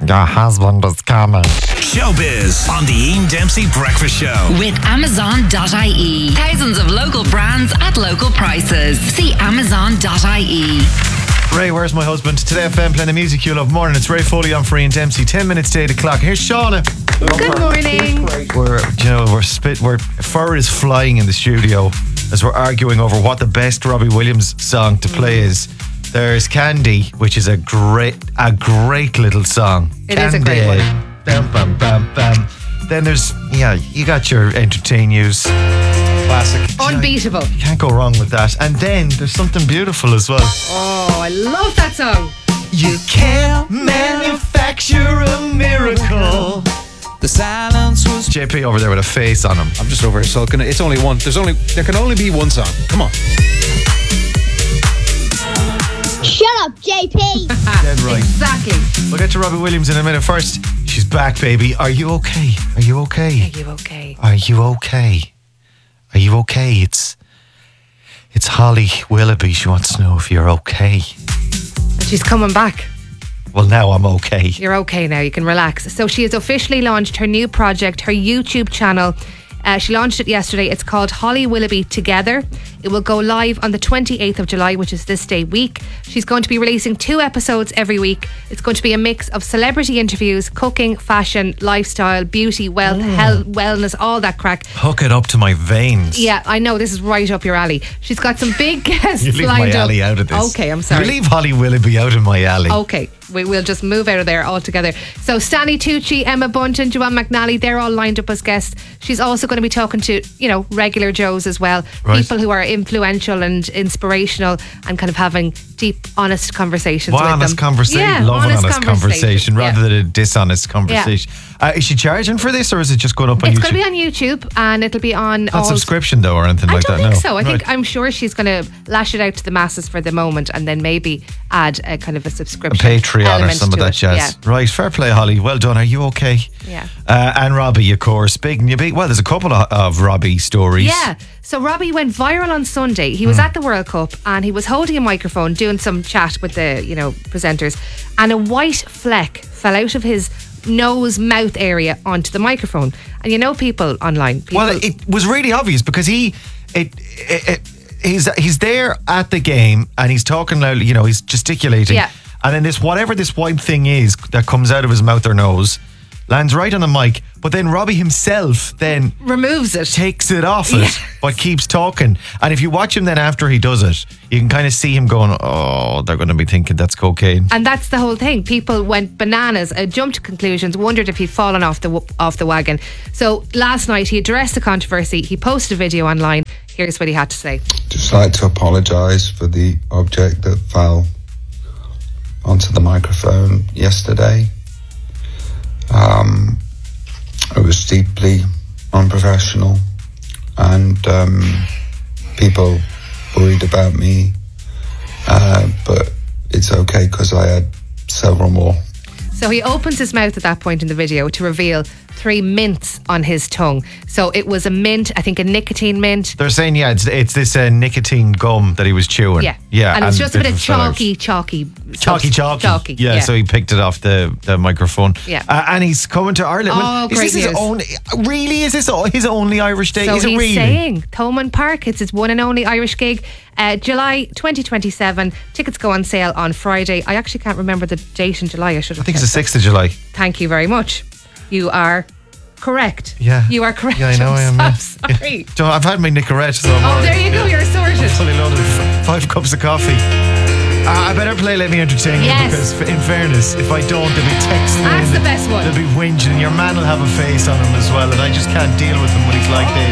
Your husband is coming. Showbiz on the Ian Dempsey Breakfast Show. With Amazon.ie. Thousands of local brands at local prices. See Amazon.ie. Ray, where's my husband? Today FM playing the music you love morning. It's Ray Foley on for Ian Dempsey. 10 minutes to 8 o'clock. Here's Shauna. Good morning. Fur is flying in the studio as we're arguing over what the best Robbie Williams song to play is. There's Candy, which is a great little song. It is a great one. Bam, bam, bam, bam. Then there's, you got your Entertain News classic. Unbeatable. You can't go wrong with that. And then there's Something Beautiful as well. Oh, I love that song. You can't manufacture a miracle. The silence was. JP over there with a face on him. I'm just over here sulking. It's only one. There can only be one song. Come on. Shut up, JP. Dead right. Exactly. We'll get to Robbie Williams in a minute. First, she's back, baby. Are you okay? Are you okay? Are you okay? Are you okay? Are you okay? It's Holly Willoughby. She wants to know if you're okay. And she's coming back. Well, now I'm okay. You're okay now. You can relax. So she has officially launched her new project, her YouTube channel. She launched it yesterday. It's called Holly Willoughby Together. It will go live on the 28th of July, which is this day week. She's going to be releasing 2 episodes every week. It's going to be a mix of celebrity interviews, cooking, fashion, lifestyle, beauty, wealth, health, wellness, all that crack. Hook it up to my veins. Yeah, I know. This is right up your alley. She's got some big guests You leave lined my up. alley out of this. Okay, I'm sorry. You leave Holly Willoughby out of my alley. Okay, we'll just move out of there altogether. So Stanley Tucci, Emma Bunton, Joanne McNally, they're all lined up as guests. She's also going to be talking to, regular Joes as well. Right. People who are influential and inspirational and kind of having deep, honest conversations with them. Honest conversation. Yeah, Love an honest conversation rather than a dishonest conversation. Is she charging for this or is it just going up on It's YouTube? going to be on YouTube and it'll be on Not subscription though or anything like that? I don't think so. Right. I'm sure she's going to lash it out to the masses for the moment and then maybe add a kind of a A subscription Patreon or element some of to that it. jazz. Yeah. Right, fair play, Holly. Well done. Are you okay? Yeah. And Robbie, of course. Well, there's a couple of Robbie stories. Yeah. So Robbie went viral on Sunday. He was at the World Cup and he was holding a microphone doing some chat with the, presenters, and a white fleck fell out of his mouth area onto the microphone. And people online. Well, it was really obvious because he's there at the game and he's talking loudly, he's gesticulating. Yeah. And then this white thing is that comes out of his mouth or nose lands right on the mic, but then Robbie himself then removes it, takes it off it, but keeps talking. And if you watch him then after he does it, you can kind of see him going, oh, they're going to be thinking that's cocaine. And that's the whole thing. People went bananas, jumped to conclusions, wondered if he'd fallen off the wagon. So last night he addressed the controversy. He posted a video online. Here's what he had to say. Just like to apologise for the object that fell onto the microphone yesterday. It was deeply unprofessional and people worried about me, but it's okay because I had several more. So he opens his mouth at that point in the video to reveal 3 mints on his tongue. So it was a mint, I think a nicotine mint. They're saying, it's this nicotine gum that he was chewing. Yeah. And it's just a bit of chalky. Chalky. Yeah. So he picked it off the microphone. Yeah. And he's coming to Ireland. Oh, is great this his only? Really? Is this his only Irish day? So is it he's really? saying Thomond Park. It's his one and only Irish gig. July 2027. Tickets go on sale on Friday. I actually can't remember the date in July. I should have. I think it's the 6th of July. Thank you very much. You are correct. Yeah. You are correct. Yeah, I know I am. I'm sorry. I've had my Nicorette, so I'm Oh, alright. there you go. You're sorted. Fully loaded. 5 cups of coffee. I better play Let Me Entertain You because, in fairness, if I don't, they'll be texting. That's the best one. They'll be whinging. Your man will have a face on him as well, and I just can't deal with him when he's like this.